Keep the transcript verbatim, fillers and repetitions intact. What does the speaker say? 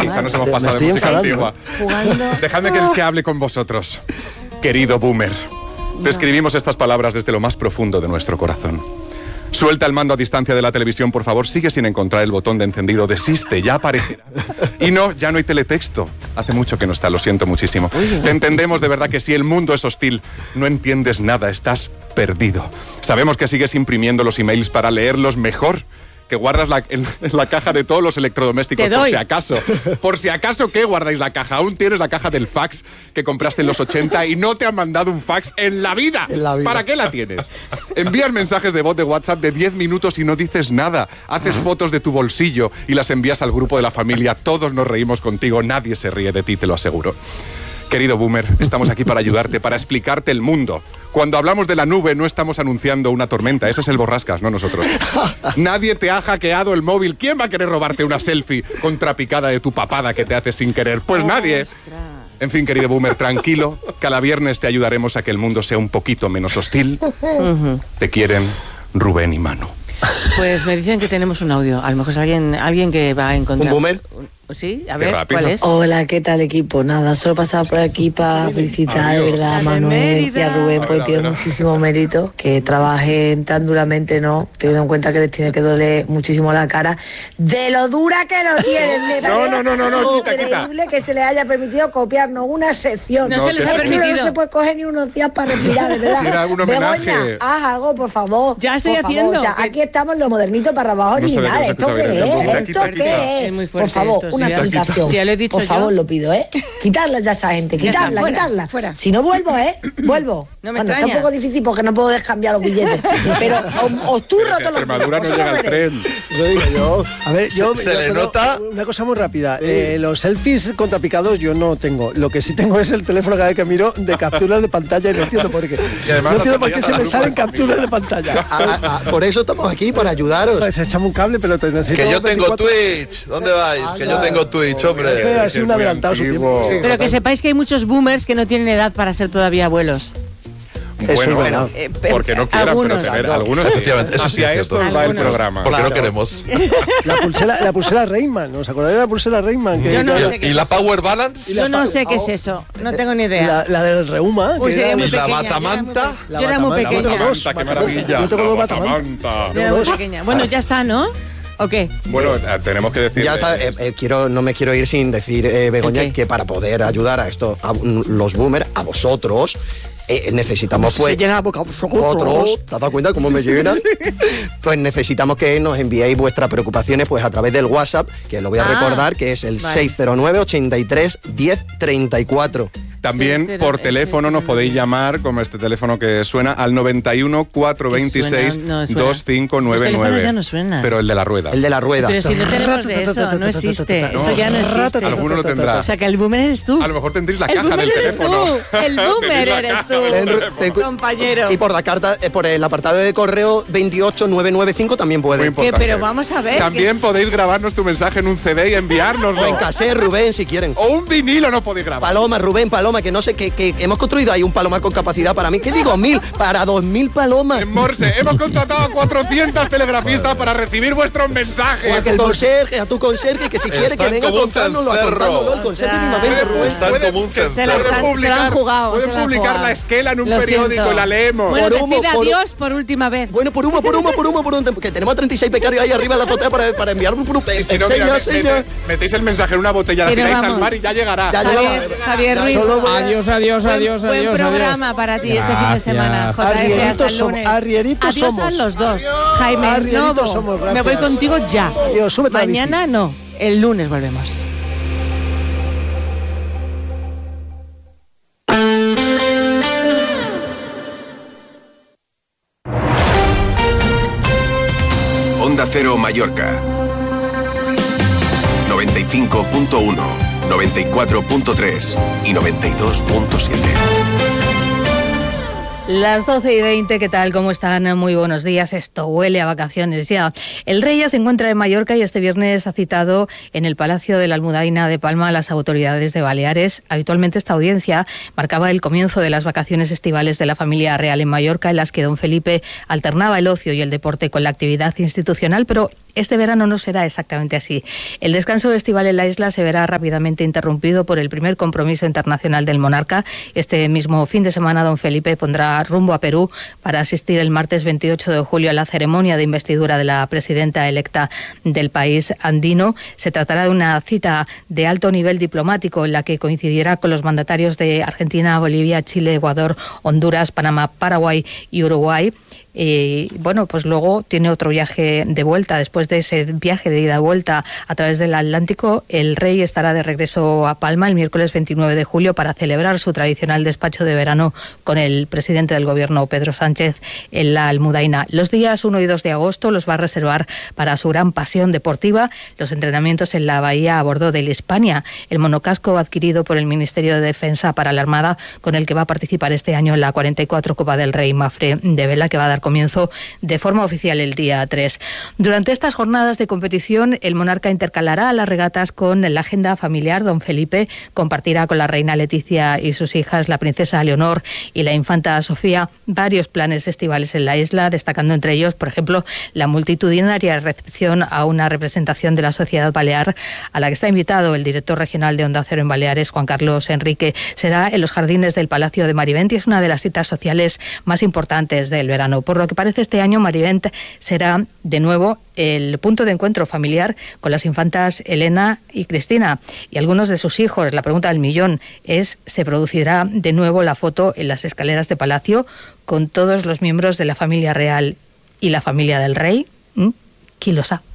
quizá nos hemos pasado de música antigua. Dejadme que, que hable con vosotros, querido boomer. No. Te escribimos estas palabras desde lo más profundo de nuestro corazón. Suelta el mando a distancia de la televisión, por favor. Sigue sin encontrar el botón de encendido. Desiste, ya aparecerá. Y no, ya no hay teletexto. Hace mucho que no está, lo siento muchísimo. Te entendemos de verdad que si el mundo es hostil, no entiendes nada, estás perdido. Sabemos que sigues imprimiendo los emails para leerlos mejor, que guardas la, en, en la caja de todos los electrodomésticos, por si acaso. Por si acaso, ¿qué guardáis la caja? Aún tienes la caja del fax que compraste en los ochenta y no te han mandado un fax en la vida. En la vida. ¿Para qué la tienes? Envías mensajes de voz de WhatsApp de diez minutos y no dices nada. Haces fotos de tu bolsillo y las envías al grupo de la familia. Todos nos reímos contigo, nadie se ríe de ti, te lo aseguro. Querido boomer, estamos aquí para ayudarte, para explicarte el mundo. Cuando hablamos de la nube no estamos anunciando una tormenta, ese es el borrascas, no nosotros. Nadie te ha hackeado el móvil. ¿Quién va a querer robarte una selfie contrapicada de tu papada que te haces sin querer? Pues nadie. En fin, querido boomer, tranquilo. Cada viernes te ayudaremos a que el mundo sea un poquito menos hostil. Te quieren Rubén y Manu. Pues me dicen que tenemos un audio. A lo mejor es alguien, alguien que va a encontrar... ¿Un boomer? Sí, a ver, ¿cuál es? Hola, ¿qué tal, equipo? Nada, solo pasaba por aquí para felicitar de verdad a Manuel y a Rubén, porque tienen muchísimo mérito, que trabajen tan duramente, ¿no? Teniendo en cuenta que les tiene que doler muchísimo la cara, de lo dura que lo tienen. Me no, no, no, no, no, increíble que se les haya permitido copiarnos una sección. No, no se les ha permitido. No se puede coger ni unos días para respirar, de verdad. Si era un homenaje. Begoña, haz algo, por favor. Ya estoy por haciendo. Favor. O sea, aquí estamos los modernitos para abajo original. No ¿Esto qué es? ¿Esto qué es? Es muy fuerte. Por favor, esto, una sí, aplicación. Ya lo he dicho. Por favor, yo lo pido, ¿eh? Quitarla ya esa gente, quitarla, está, fuera, quitarla. Fuera. Si no vuelvo, ¿eh? Vuelvo. No me bueno, extraña. está un poco difícil porque no puedo descambiar los billetes. Pero os, os turro Si todos los Extremadura no llega al tren. Lo digo yo. A ver, yo... Se, se yo, le no, nota... Una cosa muy rápida. Sí. Eh, los selfies contrapicados yo no tengo. Lo que sí tengo es el teléfono cada vez que miro de capturas de pantalla y no entiendo por qué. No entiendo por qué se me salen capturas de pantalla. A, a, a, por eso estamos aquí, para ayudaros. Pues echamos un cable, pero te necesito... Que yo tengo Twitch. ¿Dónde vais? Ah, que claro. yo tengo Twitch, hombre. Ha sido un adelantado su tiempo. Pero que sepáis que hay muchos boomers que no tienen edad para ser todavía abuelos. Bueno, bueno eh, porque no quieran, algunos, pero tener claro. algunos. Efectivamente, eso sí Hacia es esto cierto. va el Algunos. programa. Porque Claro. no queremos. La pulsera, la pulsera Rayman, ¿os acordáis de la pulsera Rayman? Que Yo no que- sé qué ¿Y es la eso. Power Balance? Yo no sé qué es eso. No tengo ni idea. La, la del Reuma. Uy, que sería era- muy ¿Y la pequeña, batamanta? Yo era muy batamanta. pequeña. Yo tengo dos. Batamanta, qué maravilla. Yo tengo dos La batamanta. batamanta. Yo era muy pequeña. Bueno, ya está, ¿no? ¿O qué? Bueno, eh, tenemos que decir... Ya está, eh, eh, quiero, no me quiero ir sin decir, eh, Begoña, Ok. que para poder ayudar a esto, a mm, los boomers, a vosotros, eh, necesitamos pues... Se llena la boca a vosotros. Vosotros, ¿te has dado cuenta cómo me llenas? Pues necesitamos que nos enviéis vuestras preocupaciones pues a través del WhatsApp, que lo voy a Ah, recordar, que es el vale. seis cero nueve, ochenta y tres, diez, treinta y cuatro. También seis cero por teléfono nos podéis llamar, como este teléfono que suena, al noventa y uno, cuatrocientos veintiséis, Suena, no suena. veinticinco noventa y Los nueve. teléfonos ya no suenan. Pero el de la rueda. El de la rueda. Pero si no tenemos de eso, no existe. Eso ya no existe. Alguno lo tendrá. O sea, que el boomer eres tú. A lo mejor tendréis la El caja boomer del eres teléfono. tú. El boomer Tenéis la eres caja tú. del Ten- teléfono. ten- Compañero. Y por la carta, eh, por el apartado de correo veintiocho nueve noventa y cinco también Muy puede. importante. Que, pero vamos a ver. También podéis grabarnos tu mensaje en un C D y enviárnoslo. O en cassette, Rubén, si quieren. O un vinilo no podéis grabar. Paloma, Rubén, Paloma, que no sé, que, que hemos construido ahí un palomar con capacidad para mí. ¿Qué digo? Mil, para dos mil palomas. En Morse, hemos contratado a cuatrocientos telegrafistas para recibir vuestros mensajes. O a tu conserje, a tu conserje, que si quiere que Están venga como un contárnoslo, a cencerro. contárnoslo, el conserje Ostras. mismamente, Puede- Rubén. Están puede- como un Se la, cencerro. Pueden están- se la han jugado. pueden se la han publicar jugado. la esquela en un Lo periódico siento. y la leemos. Bueno, Por humo, decid por- adiós por última vez. Bueno, por humo, por humo, por humo, por humo, que tenemos a treinta y seis becarios ahí arriba en la azotea para, para enviar un grupo. Y si no, mira, me- mete- metéis el mensaje en una botella, la Que nos tiráis al vamos. mar y ya llegará. Ya Javier, Javier Ruiz. Solo voy a- Adiós, adiós, Buen- adiós, buen adiós. programa adiós. para ti este fin de Gracias. semana. J F, hasta Arrieritos el somos, lunes. arrieritos Adiós somos. a los dos. Jaime, Arrieritos Novo, somos, me voy gracias. contigo ya. Adiós, súbete a la bici. Mañana no, el lunes volvemos. Onda Cero Mallorca. noventa y cinco punto uno, noventa y cuatro punto tres y noventa y dos punto siete. Las doce y veinte, ¿qué tal? ¿Cómo están? Muy buenos días. Esto huele a vacaciones ya. El rey ya se encuentra en Mallorca y este viernes ha citado en el Palacio de la Almudaina de Palma a las autoridades de Baleares. Habitualmente esta audiencia marcaba el comienzo de las vacaciones estivales de la familia real en Mallorca, en las que don Felipe alternaba el ocio y el deporte con la actividad institucional, pero Este verano no será exactamente así. El descanso estival en la isla se verá rápidamente interrumpido por el primer compromiso internacional del monarca. Este mismo fin de semana, don Felipe pondrá rumbo a Perú para asistir el martes veintiocho de julio a la ceremonia de investidura de la presidenta electa del país andino. Se tratará de una cita de alto nivel diplomático en la que coincidirá con los mandatarios de Argentina, Bolivia, Chile, Ecuador, Honduras, Panamá, Paraguay y Uruguay. Y bueno, pues luego tiene otro viaje de vuelta. Después de ese viaje de ida y vuelta a través del Atlántico, el rey estará de regreso a Palma el miércoles veintinueve de julio para celebrar su tradicional despacho de verano con el presidente del gobierno, Pedro Sánchez, en la Almudaina. Los días uno y dos de agosto los va a reservar para su gran pasión deportiva, los entrenamientos en la bahía a bordo del Hispania, el monocasco adquirido por el Ministerio de Defensa para la Armada, con el que va a participar este año en la cuarenta y cuatro Copa del Rey Mafre de Vela, que va a dar comienzo de forma oficial el día tres. Durante estas jornadas de competición, el monarca intercalará las regatas con la agenda familiar. Don Felipe compartirá con la reina Leticia y sus hijas, la princesa Leonor y la infanta Sofía, varios planes estivales en la isla, destacando entre ellos, por ejemplo, la multitudinaria recepción a una representación de la sociedad balear a la que está invitado el director regional de Onda Cero en Baleares, Juan Carlos Enrique. Será en los jardines del Palacio de Marivent y es una de las citas sociales más importantes del verano. Por lo que parece, este año Marivent será de nuevo el punto de encuentro familiar con las infantas Elena y Cristina y algunos de sus hijos. La pregunta del millón es: ¿se producirá de nuevo la foto en las escaleras de Palacio con todos los miembros de la familia real y la familia del rey? ¿Mm? ¿Quién lo sabe?